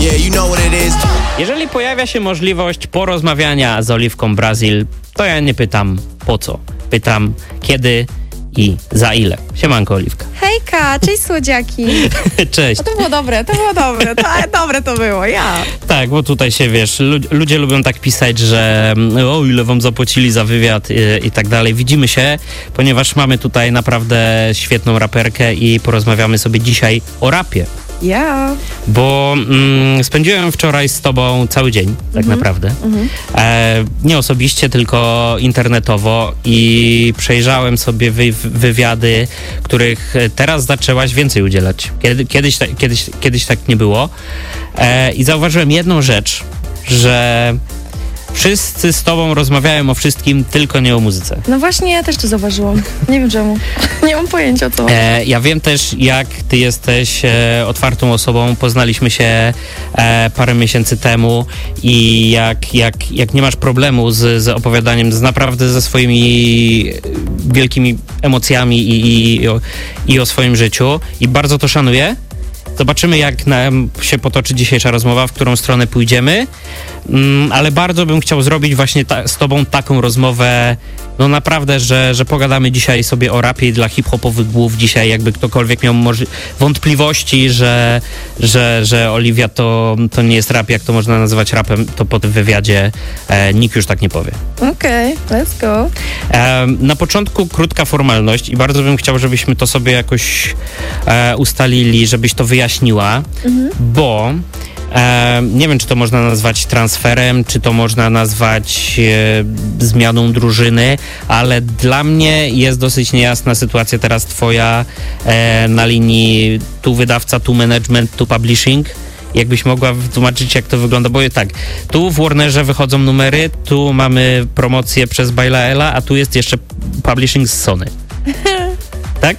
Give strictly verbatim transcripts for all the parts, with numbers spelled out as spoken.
Yeah, you know what it is. Jeżeli pojawia się możliwość porozmawiania z Oliwką Brazil, to ja nie pytam po co. Pytam kiedy i za ile. Siemanko, Oliwka. Hejka, cześć słodziaki. Cześć. O, to było dobre, to było dobre, to, dobre to było, ja. Tak, bo tutaj się, wiesz, lu- ludzie lubią tak pisać, że o ile wam zapłacili za wywiad i, i tak dalej. Widzimy się, ponieważ mamy tutaj naprawdę świetną raperkę i porozmawiamy sobie dzisiaj o rapie. Ja. Bo mm, spędziłem wczoraj z tobą cały dzień, tak Mhm. naprawdę. Mhm. E, nie osobiście, tylko internetowo i przejrzałem sobie wy, wywiady, których teraz zaczęłaś więcej udzielać. Kiedy, kiedyś, ta, kiedyś, kiedyś tak nie było. E, I zauważyłem jedną rzecz, że wszyscy z tobą rozmawiają o wszystkim, tylko nie o muzyce. No właśnie, ja też to zauważyłam. Nie wiem czemu. Nie mam pojęcia o co. E, ja wiem też, jak ty jesteś e, otwartą osobą. Poznaliśmy się e, parę miesięcy temu i jak, jak, jak nie masz problemu z, z opowiadaniem, z naprawdę ze swoimi wielkimi emocjami i, i, i, o, i o swoim życiu i bardzo to szanuję. Zobaczymy, jak nam się potoczy dzisiejsza rozmowa, w którą stronę pójdziemy, mm, ale bardzo bym chciał zrobić właśnie ta, z tobą taką rozmowę, no naprawdę, że, że pogadamy dzisiaj sobie o rapie dla hip-hopowych głów. Dzisiaj jakby ktokolwiek miał może wątpliwości, że, że, że Oliwia to, to nie jest rap, jak to można nazywać rapem, to po tym wywiadzie e, nikt już tak nie powie. Okej, okay, let's go. E, na początku krótka formalność i bardzo bym chciał, żebyśmy to sobie jakoś e, ustalili, żebyś to wyjaśniła, mhm. bo e, nie wiem, czy to można nazwać transferem, czy to można nazwać e, zmianą drużyny, ale dla mnie jest dosyć niejasna sytuacja teraz twoja e, na linii tu wydawca, tu management, tu publishing. Jakbyś mogła wytłumaczyć, jak to wygląda, bo tak, tu w Warnerze wychodzą numery, tu mamy promocję przez Baila Ela, a tu jest jeszcze publishing z Sony. Tak?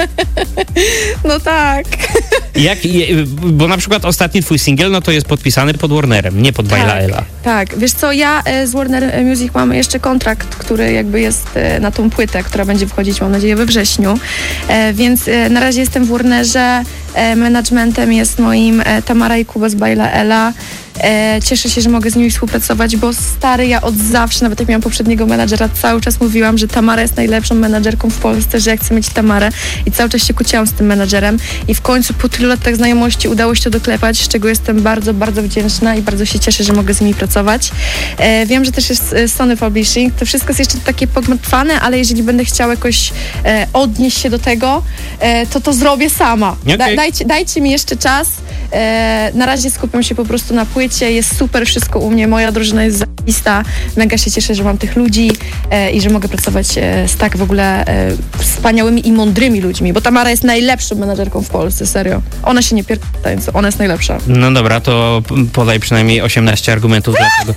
No tak. Jak, bo na przykład ostatni twój singiel, no to jest podpisany pod Warnerem, nie pod Tak, Baila Ela. tak. Wiesz co, ja e, z Warner Music mam jeszcze kontrakt, który jakby jest e, na tą płytę, która będzie wchodzić, mam nadzieję, we wrześniu. E, więc e, na razie jestem w Warnerze. E, managementem jest moim e, Tamara i Kuba z Baila Ela. E, cieszę się, że mogę z nimi współpracować, bo stary, ja od zawsze, nawet jak miałam poprzedniego menadżera, cały czas mówiłam, że Tamara jest najlepszą menadżerką w Polsce, że ja chcę mieć Tamarę i cały czas się kłóciłam z tym menadżerem i w końcu po tylu latach znajomości udało się to doklepać, z czego jestem bardzo, bardzo wdzięczna i bardzo się cieszę, że mogę z nimi pracować. E, wiem, że też jest Sony Publishing, to wszystko jest jeszcze takie pogmatwane, ale jeżeli będę chciała jakoś e, odnieść się do tego, e, to to zrobię sama. Okay. Da, dajcie, dajcie mi jeszcze czas. E, na razie skupiam się po prostu na płycie, jest super wszystko u mnie, moja drużyna jest zajebista, mega się cieszę, że mam tych ludzi e, i że mogę pracować e, z tak w ogóle e, wspaniałymi i mądrymi ludźmi, bo Tamara jest najlepszą menadżerką w Polsce, serio. Ona się nie pierdolę, ona jest najlepsza. No dobra, to podaj przynajmniej osiemnaście argumentów dlaczego.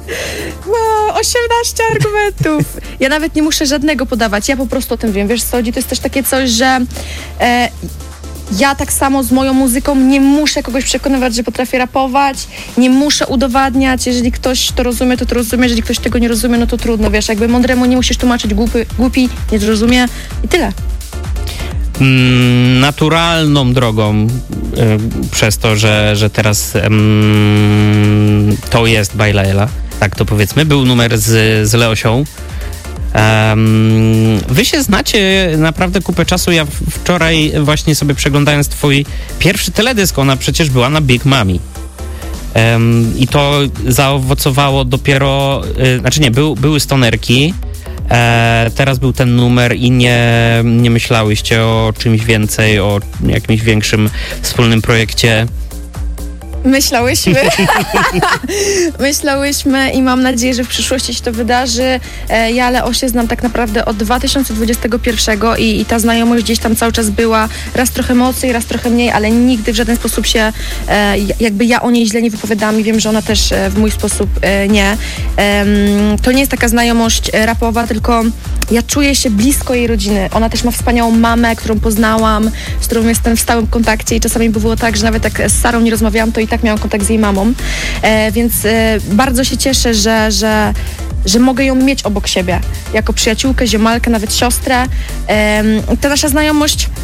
No, osiemnaście argumentów. Ja nawet nie muszę żadnego podawać, ja po prostu o tym wiem. Wiesz co, to jest też takie coś, że e, ja tak samo z moją muzyką nie muszę kogoś przekonywać, że potrafię rapować, nie muszę udowadniać, jeżeli ktoś to rozumie, to to rozumie, jeżeli ktoś tego nie rozumie, no to trudno, wiesz, jakby mądremu nie musisz tłumaczyć, głupi, głupi nie zrozumie i tyle. Mm, naturalną drogą y, przez to, że, że teraz y, to jest Baila Ela, tak to powiedzmy, był numer z, z Leosią. Um, wy się znacie naprawdę kupę czasu. Ja wczoraj właśnie sobie przeglądając twój pierwszy teledysk, ona przecież była na Big Mami. Um, I to zaowocowało dopiero, y, znaczy nie, był, były stonerki, e, teraz był ten numer i nie, nie myślałyście o czymś więcej, o jakimś większym wspólnym projekcie. Myślałyśmy. Myślałyśmy i mam nadzieję, że w przyszłości się to wydarzy. E, ja Leosię znam tak naprawdę od dwa tysiące dwudziestego pierwszego i, i ta znajomość gdzieś tam cały czas była. Raz trochę mocniej, raz trochę mniej, ale nigdy w żaden sposób się e, jakby ja o niej źle nie wypowiadam i wiem, że ona też e, w mój sposób e, nie. E, to nie jest taka znajomość e, rapowa, tylko ja czuję się blisko jej rodziny. Ona też ma wspaniałą mamę, którą poznałam, z którą jestem w stałym kontakcie i czasami było tak, że nawet jak z Sarą nie rozmawiałam, to i tak miałam kontakt z jej mamą, e, więc e, bardzo się cieszę, że, że, że mogę ją mieć obok siebie, jako przyjaciółkę, ziomalkę, nawet siostrę. E, ta nasza znajomość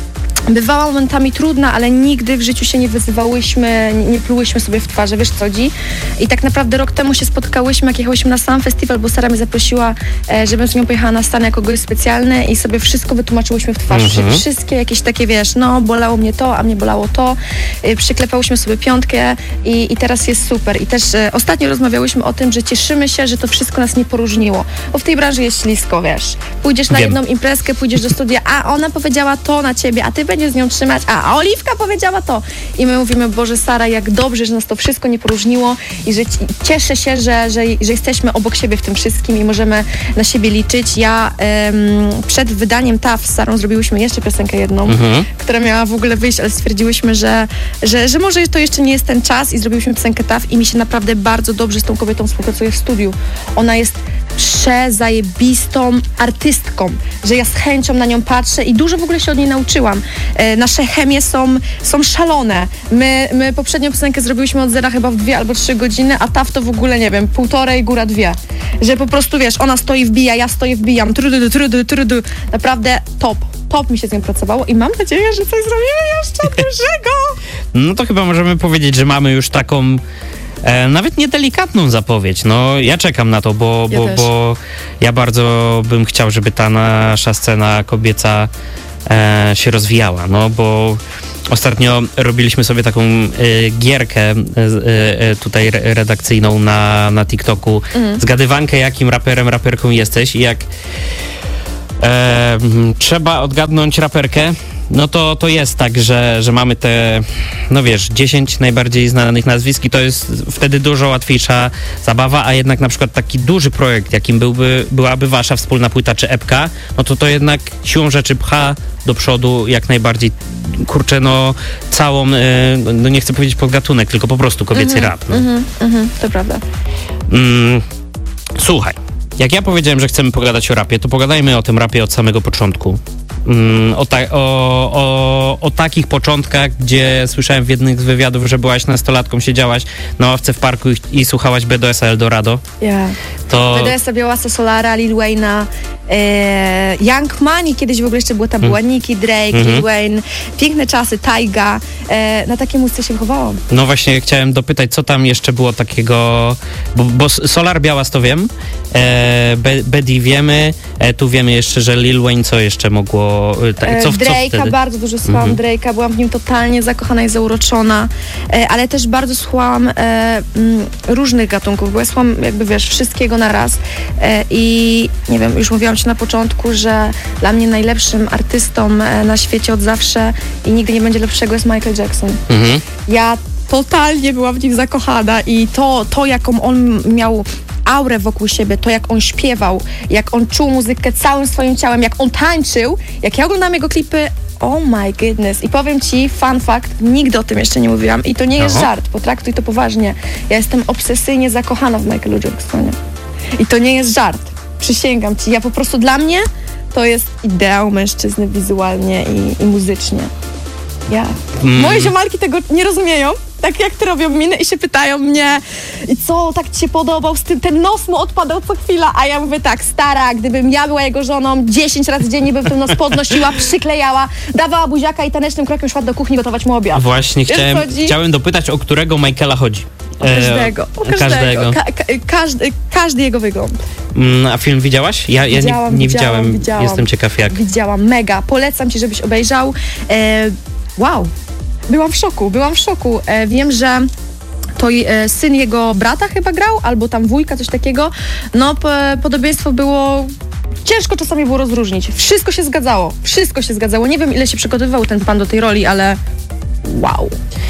bywała momentami trudna, ale nigdy w życiu się nie wyzywałyśmy, nie, nie plułyśmy sobie w twarze, wiesz co, Dzi? I tak naprawdę rok temu się spotkałyśmy, jak jechałyśmy na sam festiwal, bo Sara mnie zaprosiła, e, żebym z nią pojechała na stan jako gość specjalny i sobie wszystko wytłumaczyłyśmy w twarz. Mhm. Wszystkie jakieś takie, wiesz, no bolało mnie to, a mnie bolało to. E, przyklepałyśmy sobie piątkę i, i teraz jest super. I też e, ostatnio rozmawiałyśmy o tym, że cieszymy się, że to wszystko nas nie poróżniło, bo w tej branży jest ślisko, wiesz. Pójdziesz na Wiem. jedną imprezkę, pójdziesz do studia, a ona powiedziała to na ciebie, a ty będziesz z nią trzymać, a, a Oliwka powiedziała to. I my mówimy, Boże Sara, jak dobrze, że nas to wszystko nie poróżniło i że ci, cieszę się, że, że, że jesteśmy obok siebie w tym wszystkim i możemy na siebie liczyć. Ja em, przed wydaniem T A F z Sarą zrobiłyśmy jeszcze piosenkę jedną, Mhm. która miała w ogóle wyjść, ale stwierdziłyśmy, że, że, że może to jeszcze nie jest ten czas i zrobiłyśmy piosenkę T A F i mi się naprawdę bardzo dobrze z tą kobietą współpracuje w studiu. Ona jest przezajebistą artystką, że ja z chęcią na nią patrzę i dużo w ogóle się od niej nauczyłam. E, nasze chemie są, są szalone. My, my poprzednią piosenkę zrobiłyśmy od zera chyba w dwie albo trzy godziny, a T A F to w ogóle, nie wiem, półtorej, góra dwie. Że po prostu, wiesz, ona stoi, wbija, ja stoję, wbijam, trudu, trudu, trudu. Naprawdę top. Top mi się z nią pracowało i mam nadzieję, że coś zrobimy jeszcze dużego. No to chyba możemy powiedzieć, że mamy już taką e, nawet niedelikatną zapowiedź. No ja czekam na to, bo, Ja bo, też. bo ja bardzo bym chciał, żeby ta nasza scena kobieca e, się rozwijała, no bo ostatnio robiliśmy sobie taką e, gierkę e, e, tutaj re, redakcyjną na, na TikToku, Mhm. zgadywankę, jakim raperem, raperką jesteś i jak e, trzeba odgadnąć raperkę, no to, to jest tak, że, że mamy te, no wiesz, dziesięć najbardziej znanych nazwisk i to jest wtedy dużo łatwiejsza zabawa, a jednak na przykład taki duży projekt, jakim byłby, byłaby wasza wspólna płyta czy epka, no to to jednak siłą rzeczy pcha do przodu jak najbardziej, kurczę, no całą, e, no nie chcę powiedzieć podgatunek, tylko po prostu kobiecy Mhm, rap. No. Mhm, mhm, to prawda. Mm, słuchaj, jak ja powiedziałem, że chcemy pogadać o rapie, to pogadajmy o tym rapie od samego początku. Mm, o, ta, o, o, o takich początkach, gdzie słyszałem w jednym z wywiadów, że byłaś nastolatką, siedziałaś na ławce w parku i, i słuchałaś B D S a Eldorado. Yeah. To... B D S a, Białasa Solara, Lil Wayne'a, e, Young Money, kiedyś w ogóle jeszcze była, tam była Nicki, Drake, Mhm. Lil Wayne, piękne czasy, Tyga, e, na takiej muzyce się wychowałam. No właśnie chciałem dopytać, co tam jeszcze było takiego, bo, bo Solar Białas to wiem, e, Bedi wiemy, e, tu wiemy jeszcze, że Lil Wayne co jeszcze mogło, e, ta, co, co Drake'a, wtedy? bardzo dużo słuchałam Mhm. Drake'a, byłam w nim totalnie zakochana i zauroczona, e, ale też bardzo słuchałam e, m, różnych gatunków, bo ja słucham jakby, wiesz, wszystkiego na raz e, i nie wiem, już mówiłam ci na początku, że dla mnie najlepszym artystą e, na świecie od zawsze i nigdy nie będzie lepszego jest Michael Jackson. Mhm. Ja totalnie byłam w nim zakochana i to, to jaką on miał aurę wokół siebie, to jak on śpiewał, jak on czuł muzykę całym swoim ciałem, jak on tańczył, jak ja oglądałam jego klipy, oh my goodness. I powiem ci, fun fact, nigdy o tym jeszcze nie mówiłam i to nie jest Aha. żart, potraktuj to poważnie. Ja jestem obsesyjnie zakochana w Michaelu Jacksonie. I to nie jest żart. Przysięgam ci, ja po prostu dla mnie to jest ideał mężczyzny wizualnie i, i muzycznie. Ja. Mm. Moje ziomalki tego nie rozumieją, tak jak ty robią miny i się pytają mnie, i co, tak ci się podobał, z tym ten nos mu odpadał co chwila, a ja mówię tak, stara, gdybym ja była jego żoną, dziesięć razy dziennie bym ten nos podnosiła, przyklejała, dawała buziaka i tanecznym krokiem szła do kuchni gotować mu obiad. Właśnie, Wiesz, chciałem, co chodzi? chciałem dopytać, o którego Michaela chodzi. O każdego, o każdego, każdego. Ka- ka- każdy, każdy jego wygląd. Mm, a film widziałaś? Ja, ja Widziałam, nie, nie widziałam, widziałem, widziałam. jestem ciekaw jak. Widziałam, mega, polecam ci, żebyś obejrzał. E, wow, byłam w szoku, byłam w szoku. E, wiem, że to e, syn jego brata chyba grał, albo tam wujka, coś takiego. No, po, podobieństwo było... Ciężko czasami było rozróżnić. Wszystko się zgadzało, wszystko się zgadzało. Nie wiem, ile się przygotowywał ten pan do tej roli, ale wow.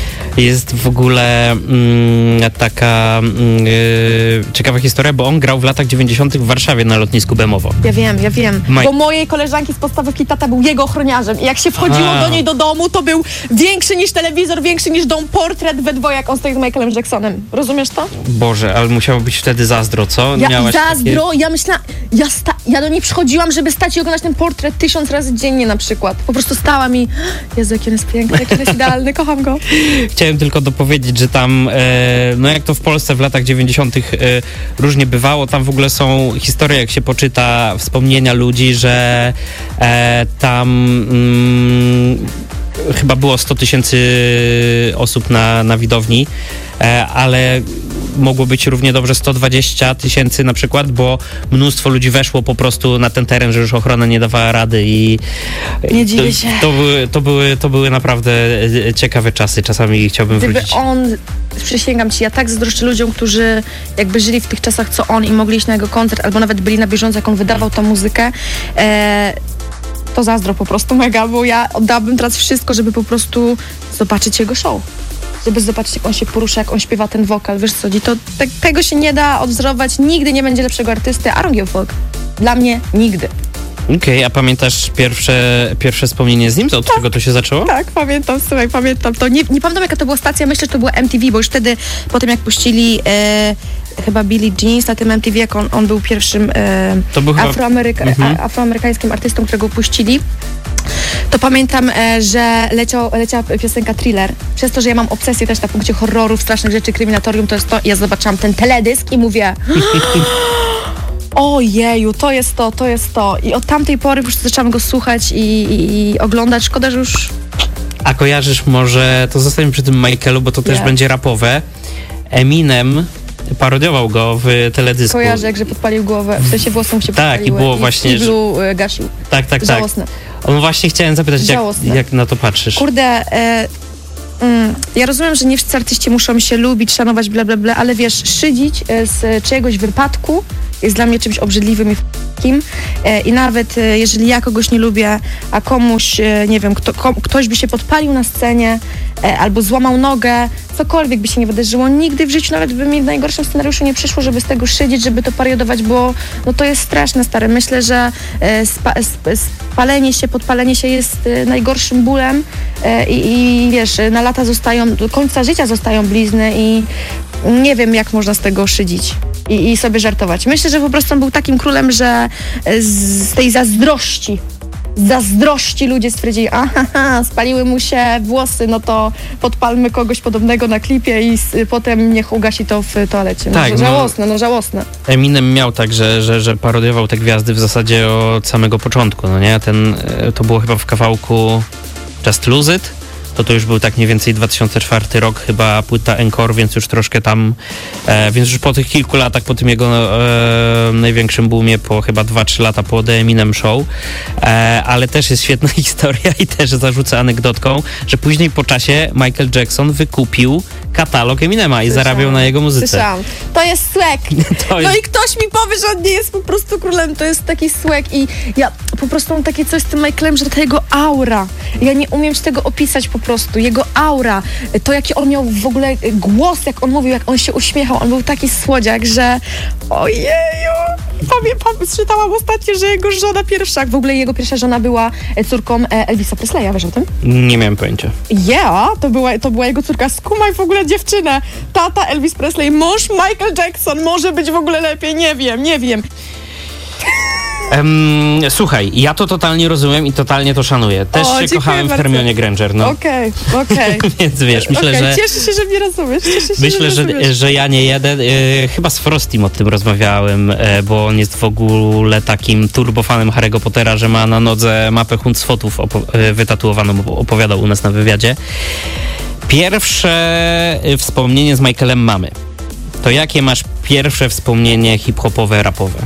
Jest w ogóle mm, taka mm, yy, ciekawa historia, bo on grał w latach dziewięćdziesiątych w Warszawie na lotnisku Bemowo. Ja wiem, ja wiem, Maj- bo mojej koleżanki z podstawówki tata był jego ochroniarzem i jak się wchodziło Aha. do niej do domu, to był większy niż telewizor, większy niż dom, portret we dwoje, jak on stoi z Michaelem Jacksonem. Rozumiesz to? Boże, ale musiało być wtedy zazdro, co? Ja Miałaś zazdro, ja myślałam, ja, sta- ja do niej przychodziłam, żeby stać i oglądać ten portret tysiąc razy dziennie na przykład. Po prostu stałam i, Jezu, jaki on jest piękny, jaki on jest idealny, kocham go. Takie... Chciałem tylko dopowiedzieć, że tam, e, no jak to w Polsce w latach dziewięćdziesiątych e, różnie bywało, tam w ogóle są historie, jak się poczyta wspomnienia ludzi, że e, tam mm, chyba było sto tysięcy osób na, na widowni, e, ale mogło być równie dobrze sto dwadzieścia tysięcy na przykład, bo mnóstwo ludzi weszło po prostu na ten teren, że już ochrona nie dawała rady i nie dziwię się. To, to, były, to, były, to były naprawdę ciekawe czasy. Czasami chciałbym Gdyby wrócić. on, przysięgam ci, ja tak zazdroszczę ludziom, którzy jakby żyli w tych czasach, co on i mogli iść na jego koncert, albo nawet byli na bieżąco, jak on wydawał tą muzykę. E, to zazdro po prostu mega, bo ja oddałabym teraz wszystko, żeby po prostu zobaczyć jego show. Żeby zobaczyć, jak on się porusza, jak on śpiewa ten wokal, wiesz co, to te, tego się nie da odwzorować, nigdy nie będzie lepszego artysty, I don't give a fuck. Dla mnie nigdy. Okej, okay, a pamiętasz pierwsze, pierwsze wspomnienie z nim? Od tak, czego to się zaczęło? Tak, pamiętam, słuchaj, pamiętam to. Nie, nie pamiętam, jaka to była stacja, myślę, że to było M T V, bo już wtedy, po tym jak puścili e, chyba Billie Jeans na tym M T V, jak on, on był pierwszym e, to był chyba... afroameryka- mhm. a, afroamerykańskim artystą, którego puścili. To pamiętam, e, że leciał, leciała piosenka Thriller. Przez to, że ja mam obsesję też na punkcie horrorów, strasznych rzeczy, kryminatorium, to jest to. Ja zobaczyłam ten teledysk i mówię... Ojeju, to jest to, to jest to. I od tamtej pory po prostu zaczęłam go słuchać i, i, i oglądać. Szkoda, że już... A kojarzysz może, to zostańmy przy tym Michaelu, bo to też Yeah. będzie rapowe. Eminem parodiował go w teledysku. Kojarzę, jak że podpalił głowę, w sensie włosy mu się Tak, podpaliły. i było właśnie, I w iglu że... gasił. Tak, tak, tak. Żałosne. On właśnie chciałem zapytać, jak, jak na to patrzysz? Kurde, e, mm, ja rozumiem, że nie wszyscy artyści muszą się lubić, szanować, bla, bla, bla, ale wiesz, szydzić e, z czyjegoś wypadku jest dla mnie czymś obrzydliwym i f***kim. E, I nawet e, jeżeli ja kogoś nie lubię, a komuś, e, nie wiem, kto, ko, ktoś by się podpalił na scenie e, albo złamał nogę, cokolwiek by się nie wydarzyło, nigdy w życiu nawet by mi w najgorszym scenariuszu nie przyszło, żeby z tego szydzić, żeby to pariodować, bo no to jest straszne, stare. Myślę, że e, spa, sp, spalenie się, podpalenie się jest e, najgorszym bólem e, i, i wiesz, na lata zostają, do końca życia zostają blizny i nie wiem, jak można z tego szydzić. I, I sobie żartować. Myślę, że po prostu on był takim królem, że z, z tej zazdrości, z zazdrości ludzie stwierdzili, aha, spaliły mu się włosy, no to podpalmy kogoś podobnego na klipie i s, potem niech ugasi to w toalecie. No, tak, żałosne, no, no żałosne. Eminem miał tak, że, że, że parodiował te gwiazdy w zasadzie od samego początku, no nie? Ten, to było chyba w kawałku Just Lose It. To to już był tak mniej więcej dwa tysiące czwarty rok, chyba płyta Encore, więc już troszkę tam, e, więc już po tych kilku latach, po tym jego e, największym boomie, po chyba dwa trzy lata po The Eminem Show, e, ale też jest świetna historia i też zarzucę anegdotką, że później po czasie Michael Jackson wykupił katalog Eminema i Słyszałam. zarabiał na jego muzyce. Słyszałam. To jest swag. To jest... No i ktoś mi powie, że on nie jest po prostu królem, to jest taki swag i ja po prostu mam takie coś z tym Michaelem, że ta jego aura, ja nie umiem ci tego opisać po prostu, jego aura, to jaki on miał w ogóle głos, jak on mówił, jak on się uśmiechał, on był taki słodziak, że ojeju, pamiętam, czytałam ostatnio, że jego żona pierwsza, w ogóle jego pierwsza żona była córką Elvisa Presleya, wiesz o tym? Nie miałem pojęcia. Yeah, to była, to była jego córka, skumaj w ogóle dziewczynę, tata Elvis Presley, mąż Michael Jackson, może być w ogóle lepiej, nie wiem, nie wiem. Um, słuchaj, ja to totalnie rozumiem i totalnie to szanuję. Też O, się kochałem bardzo. w Hermionie Granger, no. Okej, okay, okej. Okay. Więc wiesz, myślę, okay, że... Cieszę się, że mnie rozumiesz. Cieszę się, Myślę, że, że, że ja nie jeden. E, chyba z Frostym o tym rozmawiałem, e, bo on jest w ogóle takim turbofanem Harry'ego Pottera, że ma na nodze mapę Huncfotów opo- e, wytatuowaną, bo opowiadał u nas na wywiadzie. Pierwsze wspomnienie z Michaelem mamy. To jakie masz pierwsze wspomnienie hip-hopowe, rapowe?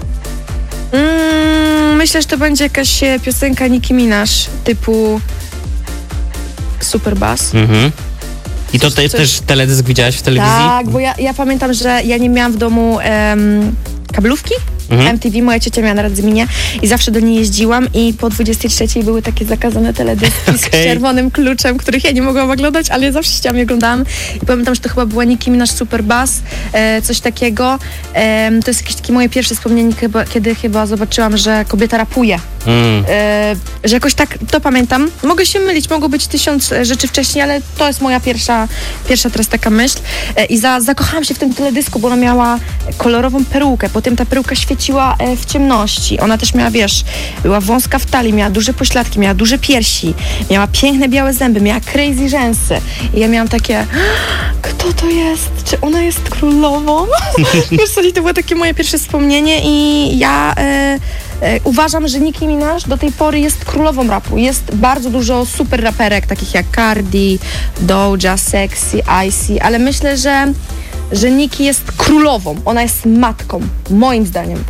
Mm, myślę, że to będzie jakaś piosenka Nicki Minaj, typu Super Bass. Mhm. I to te, coś... też teledysk widziałaś w telewizji? Tak, bo ja, ja pamiętam, że ja nie miałam w domu um, kablówki. Mhm. M T V, moja ciocia miała na Radzyminie i zawsze do niej jeździłam i po dwudziestej trzeciej były takie zakazane teledyski okay. z czerwonym kluczem, których ja nie mogłam oglądać, ale ja zawsze ściągam i oglądałam. I pamiętam, że to chyba była Nicki Minaj Super Bass, e, coś takiego. E, to jest jakieś takie moje pierwsze wspomnienie, chyba, kiedy chyba zobaczyłam, że kobieta rapuje. Mm. E, że jakoś tak, to pamiętam. Mogę się mylić, mogło być tysiąc rzeczy wcześniej, ale to jest moja pierwsza, pierwsza teraz taka myśl. E, I za, zakochałam się w tym teledysku, bo ona miała kolorową perukę, potem ta peruka świeciła w ciemności. Ona też miała, wiesz, była wąska w talii, miała duże pośladki, miała duże piersi, miała piękne białe zęby, miała crazy rzęsy. I ja miałam takie, kto to jest? Czy ona jest królową? Wiesz co, to było takie moje pierwsze wspomnienie i ja... E, e, uważam, że Nicki Minaj do tej pory jest królową rapu. Jest bardzo dużo super raperek, takich jak Cardi, Doja, Sexy, Icy, ale myślę, że, że Nicki jest królową. Ona jest matką, moim zdaniem.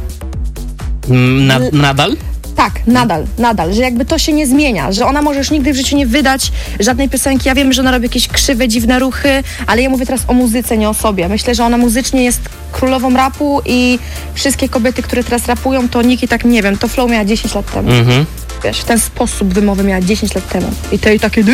Na, nadal? Tak, nadal, nadal, że jakby to się nie zmienia, że ona może już nigdy w życiu nie wydać żadnej piosenki. Ja wiem, że ona robi jakieś krzywe, dziwne ruchy, ale ja mówię teraz o muzyce, nie o sobie. Myślę, że ona muzycznie jest królową rapu i wszystkie kobiety, które teraz rapują, to Nicki tak, nie wiem, to flow miała dziesięć lat temu. Mhm. Wiesz, ten sposób wymowy miała dziesięć lat temu. I to i takie...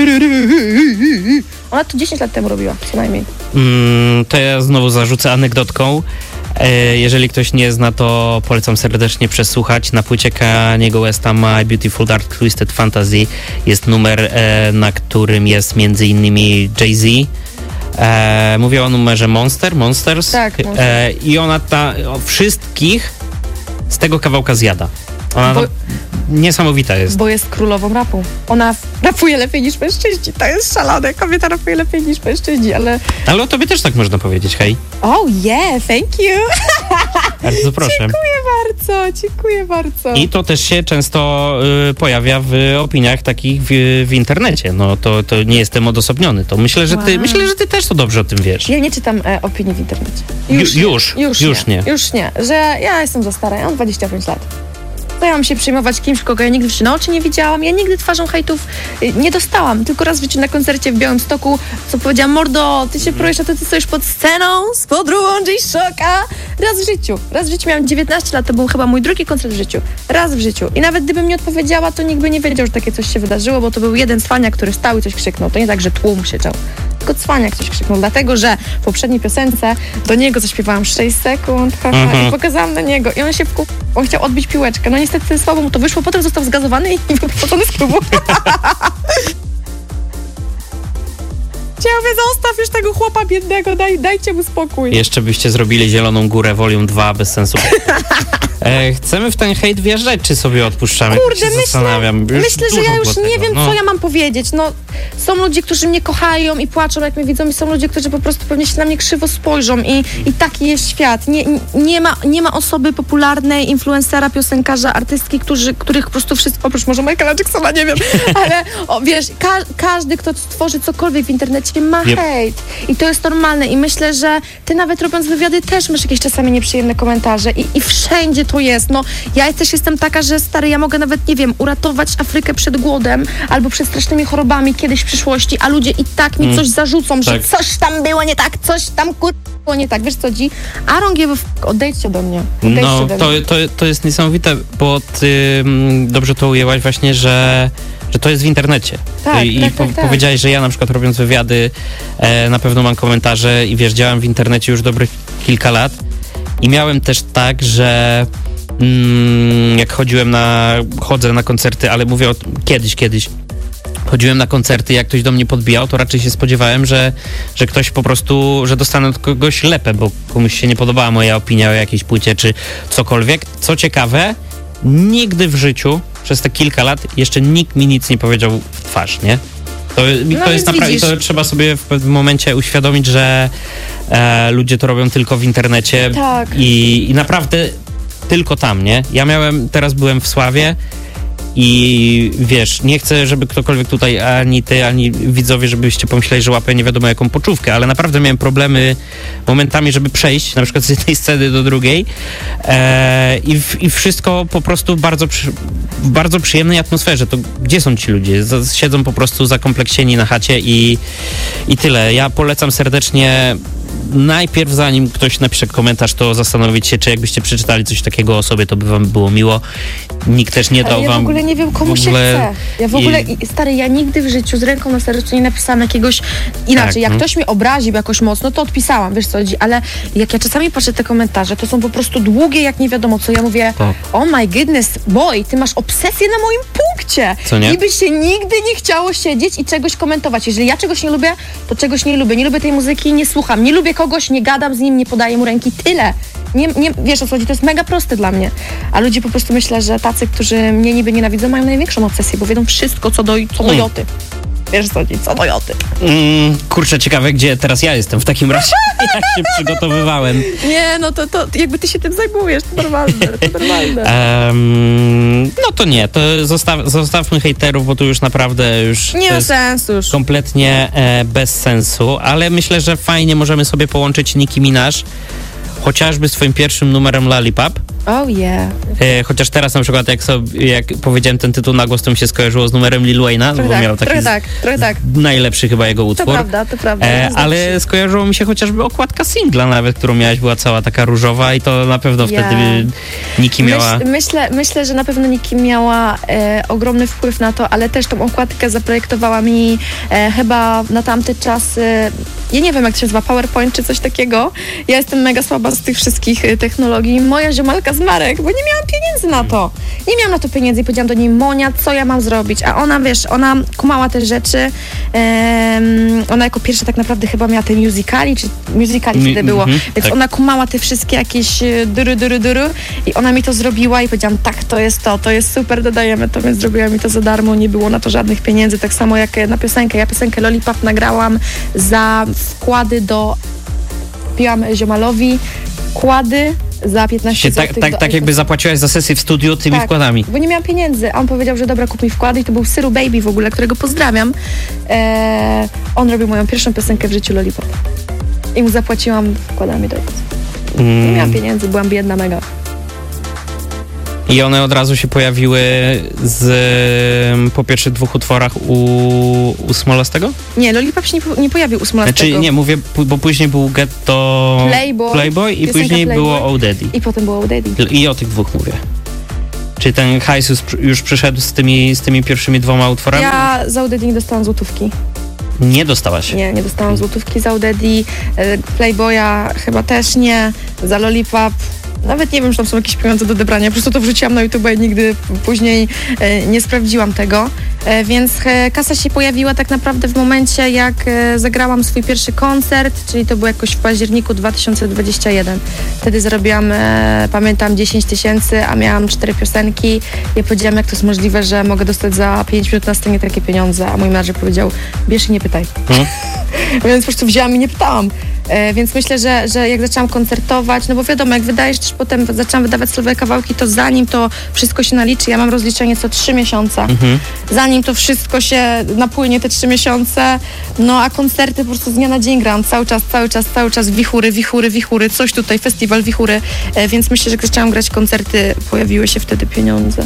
Ona to dziesięć lat temu robiła, co najmniej. Mm, to ja znowu zarzucę anegdotką. Jeżeli ktoś nie zna, to polecam serdecznie przesłuchać. Na płycie Kaniego Westa My Beautiful Dark Twisted Fantasy jest numer, na którym jest między innymi Jay-Z. Mówię o numerze Monster, Monsters. Tak, Monster. I ona ta, wszystkich z tego kawałka zjada. Ona Bo... tam, niesamowita jest. Bo jest królową rapu. Ona rapuje lepiej niż mężczyźni. To jest szalone. Kobieta rapuje lepiej niż mężczyźni, ale... Ale o tobie też tak można powiedzieć, hej. Oh yeah, thank you. Bardzo proszę. Dziękuję bardzo, dziękuję bardzo. I to też się często y, pojawia w opiniach takich w, w internecie. No to, to nie jestem odosobniony. To myślę, że ty, Wow. myślę, że ty też to dobrze o tym wiesz. Ja nie czytam e, opinii w internecie. Ju- nie. już, już, już nie. nie. Już nie, że ja jestem za stara, ja mam dwadzieścia pięć lat. To ja mam się przejmować kimś, kogo ja nigdy w życiu na oczy nie widziałam. Ja nigdy twarzą hejtów y, nie dostałam. Tylko raz w życiu na koncercie w Białymstoku, co powiedziałam, mordo, ty się projesz, a to ty stoisz pod sceną z podróbą J-Shocka. Raz w życiu. Raz w życiu miałam dziewiętnaście lat, to był chyba mój drugi koncert w życiu. Raz w życiu. I nawet gdybym nie odpowiedziała, to nikt by nie wiedział, że takie coś się wydarzyło, bo to był jeden cwaniak, który stał i coś krzyknął. To nie tak, że tłum krzyczał. Tylko cwaniak coś krzyknął, dlatego, że w poprzedniej piosence do niego zaśpiewałam sześć sekund, haha, Mhm. i pokazałam na niego i on się wkuł, on chciał odbić piłeczkę. No niestety słabo mu to wyszło, potem został zgazowany i wyprowadzony z klubu. Ja mówię, zostaw już tego chłopa biednego, daj, dajcie mu spokój. Jeszcze byście zrobili Zieloną Górę Volume dwa, bez sensu. E, chcemy w ten hejt wjeżdżać, czy sobie odpuszczamy? Kurde, się myślę, zastanawiam. Już myślę, że dużo ja już było nie tego. wiem, no. co ja mam powiedzieć. No, są ludzie, którzy mnie kochają i płaczą, jak mnie widzą, i są ludzie, którzy po prostu pewnie się na mnie krzywo spojrzą i, i taki jest świat. Nie, nie, ma, nie ma osoby popularnej, influencera, piosenkarza, artystki, którzy, których po prostu wszyscy, oprócz może Michaela Jacksona, nie wiem, ale o, wiesz, ka- każdy, kto stworzy cokolwiek w internecie, ma Yep. hejt. I to jest normalne. I myślę, że ty nawet robiąc wywiady też masz jakieś czasami nieprzyjemne komentarze i, i wszędzie to jest. No, ja też jestem taka, że stary, ja mogę nawet, nie wiem, uratować Afrykę przed głodem albo przed strasznymi chorobami kiedyś w przyszłości, a ludzie i tak mi Mm. coś zarzucą, że Tak. coś tam było nie tak, coś tam kur... było nie tak. Wiesz co, Dzi? I don't give a f... Odejdźcie ode mnie. Odejdźcie No, ode to, mnie. to, to jest niesamowite, bo ty mm, dobrze to ujęłaś właśnie, że, że to jest w internecie. Tak, I tak, po, tak, tak. powiedziałeś, że ja na przykład robiąc wywiady e, na pewno mam komentarze i wiesz, działam w internecie już dobrych kilka lat i miałem też tak, że mm, jak chodziłem na, chodzę na koncerty, ale mówię o tym kiedyś, kiedyś, chodziłem na koncerty, jak ktoś do mnie podbijał, to raczej się spodziewałem, że, że ktoś po prostu, że dostanę od kogoś lepę, bo komuś się nie podobała moja opinia o jakiejś płycie czy cokolwiek. Co ciekawe, nigdy w życiu przez te kilka lat jeszcze nikt mi nic nie powiedział w twarz, nie? To, i No to więc jest naprawdę, widzisz. to trzeba sobie w pewnym momencie uświadomić, że e, ludzie to robią tylko w internecie Tak. i, i naprawdę tylko tam, nie? Ja miałem, teraz byłem w Sławie i wiesz, nie chcę, żeby ktokolwiek tutaj, ani ty, ani widzowie, żebyście pomyśleli, że łapę nie wiadomo jaką poczówkę, ale naprawdę miałem problemy momentami, żeby przejść na przykład z jednej sceny do drugiej e, i, w, i wszystko po prostu bardzo przy, w bardzo przyjemnej atmosferze. To gdzie są ci ludzie? Z, siedzą po prostu zakompleksieni na chacie i, i tyle. Ja polecam serdecznie najpierw, zanim ktoś napisze komentarz, to zastanowić się, czy jakbyście przeczytali coś takiego o sobie, to by wam było miło. Nikt też nie dał Ale ja wam... w ogóle nie wiem, komu w się ogóle- chce. Ja w ogóle, I- i, stary, ja nigdy w życiu z ręką na sercu nie napisałam jakiegoś inaczej. Tak, jak no. ktoś mnie obraził jakoś mocno, to odpisałam, wiesz co chodzi, ale jak ja czasami patrzę te komentarze, to są po prostu długie, jak nie wiadomo co. Ja mówię, Tak. oh my goodness, boy, ty masz obsesję na moim punkcie. Co nie? I by się nigdy nie chciało siedzieć i czegoś komentować. Jeżeli ja czegoś nie lubię, to czegoś nie lubię. Nie lubię tej muzyki, nie słucham. Nie lubię kogoś, nie gadam z nim, nie podaję mu ręki. Tyle. Nie, nie, wiesz o co chodzi, to jest mega proste dla mnie. A ludzie po prostu myślę, że tacy, którzy mnie niby nienawidzą, mają największą obsesję, bo wiedzą wszystko co do, co do Hmm. joty. Wiesz co, co do joty. Mm, kurczę, ciekawe, gdzie teraz ja jestem w takim razie, jak się przygotowywałem. Nie, no to, to jakby ty się tym zajmujesz, to normalne, to normalne. Um, no to nie, to zostaw, zostawmy hejterów, bo tu już naprawdę już... Nie ma sensu już. Kompletnie e, bez sensu, ale myślę, że fajnie możemy sobie połączyć Nicki Minaj, chociażby z twoim pierwszym numerem Lollipop. Oh yeah. E, chociaż teraz na przykład jak, sobie, jak powiedziałem ten tytuł na głos, to mi się skojarzyło z numerem Lil Wayne'a, Trochę bo tak, miał taki trochę tak, trochę tak. najlepszy chyba jego utwór. To prawda, to prawda. E, ale skojarzyło mi się chociażby okładka singla nawet, którą miałaś, była cała taka różowa i to na pewno Yeah. wtedy Nicki miała... Myśl, myślę, myślę, że na pewno Nicki miała e, ogromny wpływ na to, ale też tą okładkę zaprojektowała mi e, chyba na tamte czasy, ja nie wiem jak to się nazywa, PowerPoint czy coś takiego. Ja jestem mega słaba z tych wszystkich e, technologii. Moja ziomalka z Marek, bo nie miałam pieniędzy na to. Nie miałam na to pieniędzy i powiedziałam do niej, Monia, co ja mam zrobić? A ona, wiesz, ona kumała te rzeczy. Em, ona jako pierwsza tak naprawdę chyba miała te musicali, czy musicali wtedy Mi- było. mhm, Więc tak. ona kumała te wszystkie jakieś e, dury, dury, dury i ona mi to zrobiła i powiedziałam, tak, to jest to, to jest super, dodajemy to, więc zrobiła mi to za darmo, nie było na to żadnych pieniędzy, tak samo jak na piosenkę. Ja piosenkę Lollipop nagrałam za wkłady do... Kupiłam ziomalowi wkłady za piętnaście Się, tak, złotych tak, do tak jakby zapłaciłaś za sesję w studiu tymi Tak. wkładami. Bo nie miałam pieniędzy, a on powiedział, że dobra, kup mi wkłady i to był Syru Baby w ogóle, którego pozdrawiam. Eee, on robił moją pierwszą piosenkę w życiu Lollipop. I mu zapłaciłam wkładami do Nie Mm. miałam pieniędzy, byłam biedna mega. I one od razu się pojawiły z, em, po pierwszych dwóch utworach u, u Smolastego? Nie, Lollipop się nie, po, nie pojawił u Smolastego. Znaczy nie, mówię, pu- bo później był Ghetto Playboy, Playboy i piosenka później Playboy. było Oh Daddy. I potem było Daddy. I o tych dwóch mówię. Czy ten hajs już, już przyszedł z tymi, z tymi pierwszymi dwoma utworami? Ja za Daddy nie dostałam złotówki. Nie dostałaś. Nie, nie dostałam złotówki za Daddy. e, Playboya chyba też nie. Za Lollipop nawet nie wiem, czy tam są jakieś pieniądze do odebrania. Po prostu to wrzuciłam na YouTube i nigdy później e, nie sprawdziłam tego. E, więc e, kasa się pojawiła tak naprawdę w momencie, jak e, zagrałam swój pierwszy koncert, czyli to było jakoś w październiku dwa tysiące dwudziestym pierwszym. Wtedy zarobiłam, e, pamiętam, dziesięć tysięcy, a miałam cztery piosenki. Ja powiedziałam, jak to jest możliwe, że mogę dostać za pięć minut na scenie takie pieniądze, a mój menadżer powiedział, bierz i nie pytaj. Hmm? Więc po prostu wzięłam i nie pytałam. E, więc myślę, że, że jak zaczęłam koncertować, no bo wiadomo, jak wydajesz też potem, zaczęłam wydawać solowe kawałki, to zanim to wszystko się naliczy, ja mam rozliczenie co trzy miesiące. Mhm. Zanim to wszystko się napłynie, te trzy miesiące, no a koncerty po prostu z dnia na dzień gram, cały czas, cały czas, cały czas wichury, wichury, wichury, coś tutaj, festiwal wichury, e, więc myślę, że jak zaczęłam grać koncerty, pojawiły się wtedy pieniądze.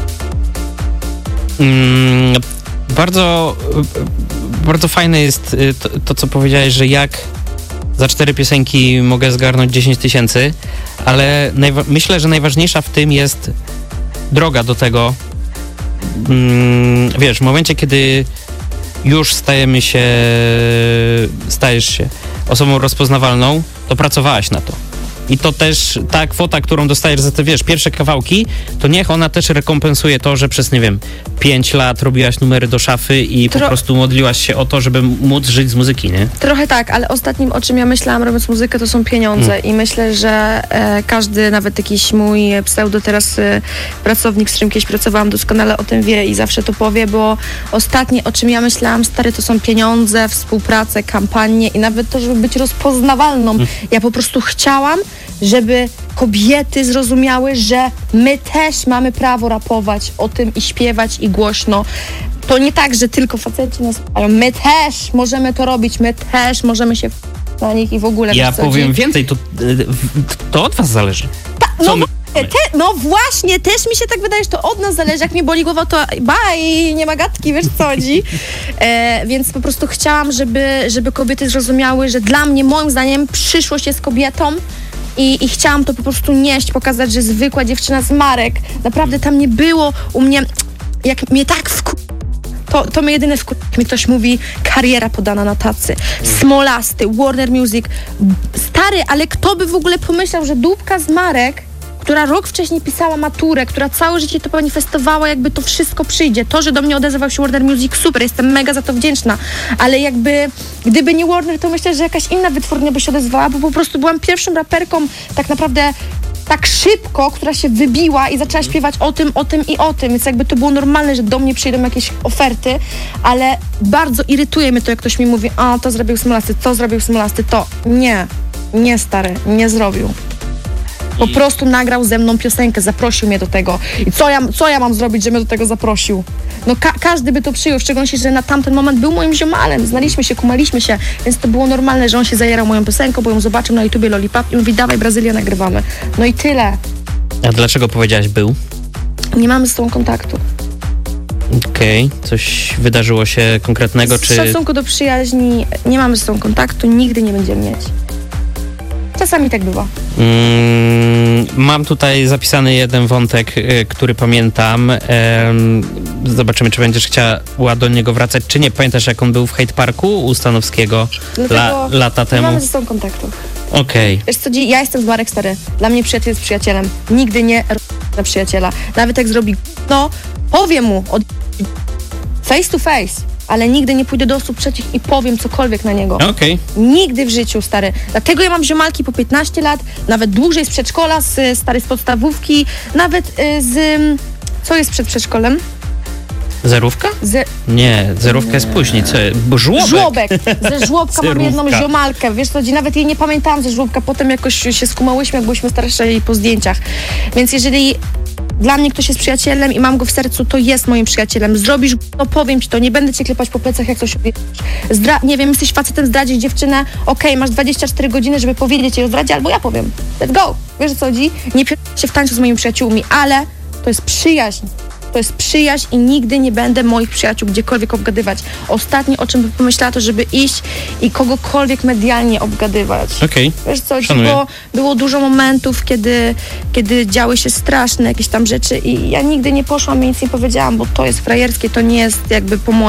Mm, bardzo, bardzo fajne jest y, to, to, co powiedziałeś, że jak za cztery piosenki mogę zgarnąć dziesięć tysięcy, ale najwa- myślę, że najważniejsza w tym jest droga do tego. Mm, wiesz, w momencie, kiedy już stajemy się, stajesz się osobą rozpoznawalną, to pracowałaś na to. I to też ta kwota, którą dostajesz za te, wiesz, pierwsze kawałki, to niech ona też rekompensuje to, że przez, nie wiem, pięć lat robiłaś numery do szafy i Tro- po prostu modliłaś się o to, żeby móc żyć z muzyki, nie? Trochę tak, ale ostatnim, o czym ja myślałam robiąc muzykę, to są pieniądze Mm. i myślę, że e, każdy, nawet jakiś mój pseudo teraz e, pracownik, z którym kiedyś pracowałam, doskonale o tym wie i zawsze to powie, bo ostatnie, o czym ja myślałam, stary, to są pieniądze, współpracę, kampanie i nawet to, żeby być rozpoznawalną. Mm. Ja po prostu chciałam, żeby kobiety zrozumiały, że my też mamy prawo rapować o tym i śpiewać i głośno. To nie tak, że tylko faceci nas słuchają. My też możemy to robić, my też możemy się w- na nich i w ogóle. Ja wiesz co, powiem dzi- więcej, to, y, to od was zależy. Ta, Co no, my Te, no właśnie, też mi się tak wydaje, że to od nas zależy. Jak mnie boli głowa, to bye, nie ma gadki, wiesz co chodzi. E, więc po prostu chciałam, żeby, żeby kobiety zrozumiały, że dla mnie, moim zdaniem, przyszłość jest kobietą. I, I chciałam to po prostu nieść, pokazać, że zwykła dziewczyna z Marek, naprawdę tam nie było u mnie, jak mnie tak wku... To, to mnie jedyne wku... Jak mi ktoś mówi, kariera podana na tacy, Smolasty, Warner Music, stary, ale kto by w ogóle pomyślał, że dupka z Marek, która rok wcześniej pisała maturę, która całe życie to manifestowała, jakby to wszystko przyjdzie. To, że do mnie odezwał się Warner Music, super, jestem mega za to wdzięczna, ale jakby, gdyby nie Warner, to myślę, że jakaś inna wytwórnia by się odezwała, bo po prostu byłam pierwszą raperką tak naprawdę tak szybko, która się wybiła i zaczęła śpiewać o tym, o tym i o tym, więc jakby to było normalne, że do mnie przyjdą jakieś oferty, ale bardzo irytuje mnie to, jak ktoś mi mówi, a to zrobił Smolasty, to zrobił Smolasty, to nie, nie stary, nie zrobił. Po prostu nagrał ze mną piosenkę, zaprosił mnie do tego. I co ja, co ja mam zrobić, że mnie do tego zaprosił? No ka- każdy by to przyjął, w szczególności, że na tamten moment był moim ziomalem, znaliśmy się, kumaliśmy się, więc to było normalne, że on się zajarał moją piosenką, bo ją zobaczył na YouTubie Lollipop i mówi, dawaj Brazylia, nagrywamy. No i tyle. A dlaczego powiedziałaś był? Nie mamy z tą kontaktu. Okej, okay. Coś wydarzyło się konkretnego, Z czy... szacunku do przyjaźni nie mamy z tą kontaktu, nigdy nie będziemy mieć. Czasami tak bywa. Mm, mam tutaj zapisany jeden wątek, y, który pamiętam. Ym, zobaczymy, czy będziesz chciała do niego wracać, czy nie. Pamiętasz, jak on był w Hate Parku u Stanowskiego la, lata nie temu? mamy ze sobą kontaktu. Okej. Okay. Wiesz co, ja jestem z Marek stary. Dla mnie przyjaciel jest przyjacielem. Nigdy nie na przyjaciela. Nawet jak zrobi, no powiem mu od... face to face, ale nigdy nie pójdę do osób trzecich i powiem cokolwiek na niego. Okej. Okay. Nigdy w życiu, stary. Dlatego ja mam ziomalki po piętnaście lat, nawet dłużej z przedszkola, z stary z podstawówki, nawet y, z... Co jest przed przedszkolem? Zerówka? Z... Nie, zerówka jest później. Co? Bo żłobek. Żłobek. Ze żłobka mam jedną ziomalkę. Wiesz co, nawet jej nie pamiętałam ze żłobka. Potem jakoś się skumałyśmy, jak byliśmy starsze i po zdjęciach. Więc jeżeli dla mnie ktoś jest przyjacielem i mam go w sercu, to jest moim przyjacielem. Zrobisz, to powiem ci to. Nie będę cię klepać po plecach, jak coś Zdra- nie wiem, jesteś facetem, zdradzisz dziewczynę. Okej, okay, masz dwadzieścia cztery godziny, żeby powiedzieć jej o zdradzie, albo ja powiem. Let's go. Wiesz o co chodzi? Nie pierdolę się w tańcu z moimi przyjaciółmi, ale to jest przyjaźń. To jest przyjaźń i nigdy nie będę moich przyjaciół gdziekolwiek obgadywać. Ostatnie, o czym bym pomyślała, to żeby iść i kogokolwiek medialnie obgadywać. Okej, okay. Wiesz co, bo było dużo momentów, kiedy, kiedy działy się straszne jakieś tam rzeczy i ja nigdy nie poszłam i nic nie powiedziałam, bo to jest frajerskie, to nie jest jakby po moim